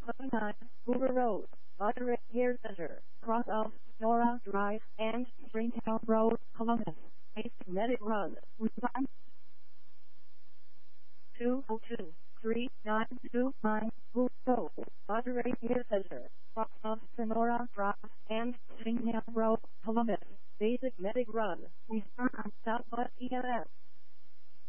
29, Hoover Road, Monterey Care Center, cross of Nora Drive and Springtown Road, Columbus. Basic Medic Run. Respond 202-3929 Hoover Road, Monterey Care Center, cross of Sonora Drive and Springtown Road, Columbus. Basic Medic Run. Respond on Southwest EMS.